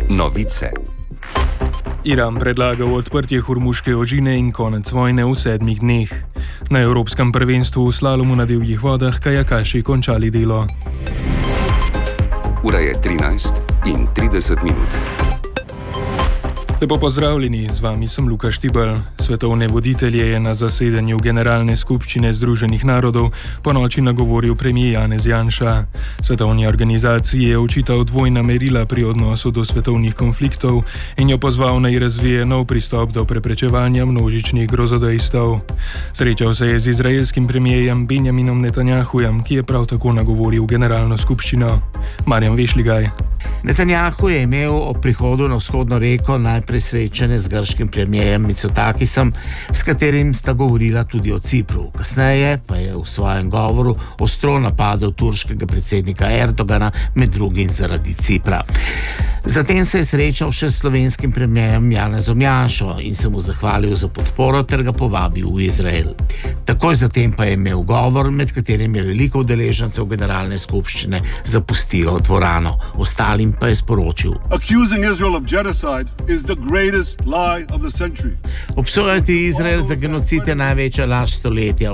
Novice. Iran predlagal odprtje Hormuške ožine in konec vojne v 7 dneh. Na Evropskem prvenstvu v slalomu na divjih vodah kajakaši končali delo. Ura je 13:30. Lepo pozdravljeni, z vami sem Luka Štibelj. Svetovne voditelje je na zasedanju Generalne skupščine Združenih narodov ponoči nagovoril premijer Janez Janša. Svetovni organizaciji je očital dvojna merila pri odnosu do svetovnih konfliktov in jo pozval naj razvije nov pristop do preprečevanja množičnih grozodejstev. Srečal se je z izraelskim premijerjem Benjaminom Netanjahujem, ki je prav tako nagovoril Generalno skupščino. Marjan Vešligaj. Netanjahu je imel ob prihodu na vzhodno reko najprej srečanje z grškim premijerjem Mitsotakisom, s katerim sta govorila tudi o Cipru. Kasneje pa je v svojem govoru ostro napadel turškega predsednika Erdogana, med drugim zaradi Cipra. Zatem se je srečal še s slovenskim premijerjem Janezom Janšo in se mu zahvalil za podporo ter ga povabil v Izrael. Takoj zatem pa je imel govor, med katerim je veliko udeležencev Generalne skupščine zapustilo dvorano. Ostalim pa je sporočil: obsojati Izrael za genocid je največja laž stoletja.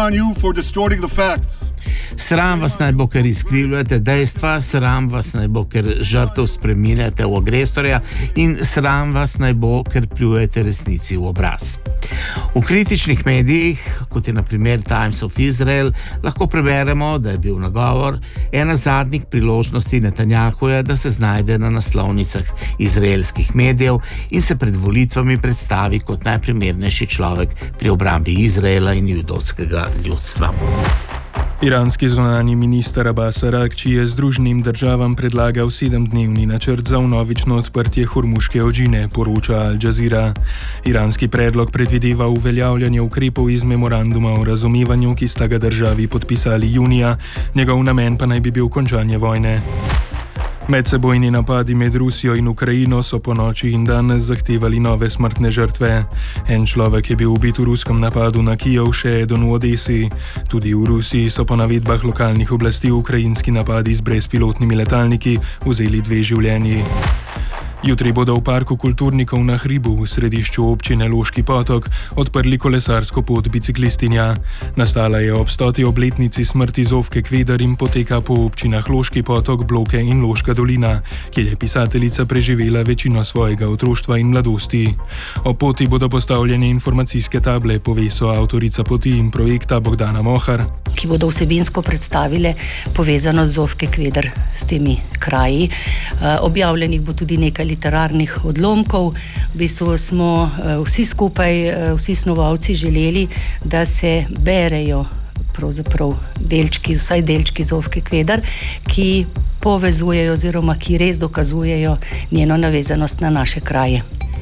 Sram vas naj bo, ker izkrivljate dejstva, sram vas naj bo, ker žrtev spreminjate v agresorja in sram vas naj bo, ker pljujete resnici v obraz. V kritičnih medijih, kot je na primer Times of Israel, lahko preberemo, da je bil nagovor ena zadnjih priložnosti Netanjahuja, da se znajde na naslovnicah izraelskih medijev in se pred volitvami predstavi kot najprimernejši človek pri obrambi Izraela in judovskega ljudstva. Iranski zunanji minister Abbas Araghči je Združenim državam predlagal 7-dnevni načrt za vnovično odprtje Hormuške ožine, poroča Al Jazeera. Iranski predlog predvideva uveljavljanje ukrepov iz memoranduma o razumevanju, ki sta ga državi podpisali junija, njegov namen pa naj bi bil končanje vojne. Medsebojni napadi med Rusijo in Ukrajino so ponoči in danes zahtevali nove smrtne žrtve. En človek je bil ubit v ruskem napadu na Kijev, še eden v Odesi. Tudi v Rusiji so po navedbah lokalnih oblasti ukrajinski napadi z brezpilotnimi letalniki vzeli 2 življenji. Jutri bodo v parku kulturnikov na hribu v središču občine Loški Potok odprli kolesarsko pot biciklistinja. Nastala je ob 100. obletnici smrti Zofke Kveder in poteka po občinah Loški Potok, Bloke in Loška dolina, kjer je pisateljica preživela večino svojega otroštva in mladosti. Ob poti bodo postavljene informacijske table, pove soavtorica poti in projekta Bogdana Mohar, ki bodo vsebinsko predstavile povezanost Zofke Kveder s temi kraji. Objavljenih bo tudi nekaj literarnih odlomkov. V bistvu smo vsi skupaj, vsi snovalci želeli, da se berejo pravzaprav delčki, vsaj delčki Zofke Kveder, ki povezujejo oziroma ki res dokazujejo njeno navezanost na naše kraje.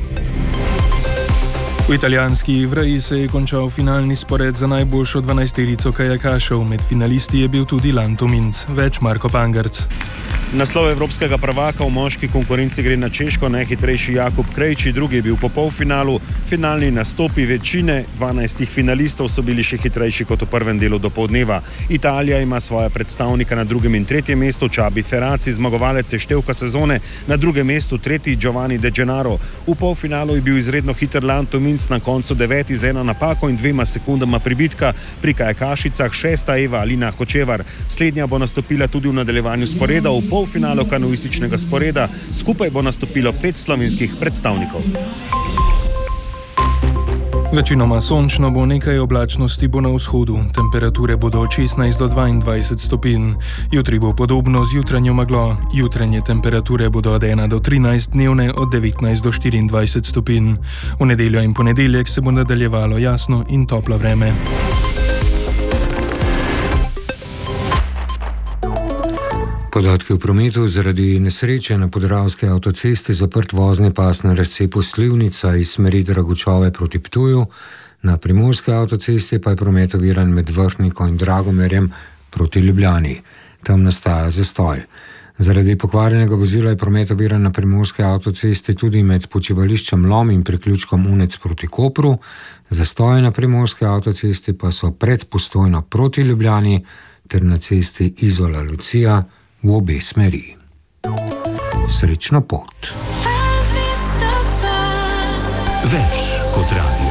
V italijanski Ivreji se je končal finalni spored za najboljšo 12-terico kajakašev. Med finalisti je bil tudi Lanto Minc. Več Marko Pangarc. Naslov evropskega prvaka v moški konkurenci gre na Češko, najhitrejši Jakub Krejči, drugi je bil po polfinalu. Finalni nastopi večine 12 finalistov so bili še hitrejši kot v prvem delu dopoldneva. Italija ima svoja predstavnika na 2. in 3. mestu, Čabi Ferraci, zmagovalec seštevka sezone, na 2. mestu 3. Giovanni De Gennaro. V polfinalu je bil izredno hiter Lanto Minc, na koncu 9. z 1 napako in 2 sekundama pribitka. Pri kajakašicah 6. Eva Alina Hočevar. Slednja bo nastopila tudi v nadaljevanju sporeda. V polfinalu kanuističnega sporeda skupaj bo nastopilo 5 slovenskih predstavnikov. Večinoma sončno bo, nekaj oblačnosti bo na vzhodu. Temperature bodo od 16 do 22 stopinj. Jutri bo podobno z jutranjo meglo. Jutranje temperature bodo od 1 do 13, dnevne od 19 do 24 stopinj. V nedeljo in ponedeljek se bo nadaljevalo jasno in toplo vreme. Podatki v prometu: zaradi nesreče na Podravski avtocesti zaprt vozni pas na razcepu Slivnica iz smeri Dragučove proti Ptuju, na Primorski avtocesti pa je promet oviran med Vrhniko in Dragomerjem proti Ljubljani. Tam nastaja zastoj. Zaradi pokvarjenega vozila je promet oviran na Primorski avtocesti tudi med počivališčem Lom in priključkom Unec proti Kopru. Zastoje na Primorski avtocesti pa so pred Postojno proti Ljubljani ter na cesti Izola Lucija v obe smeri. Srečno pot! Več kot radio.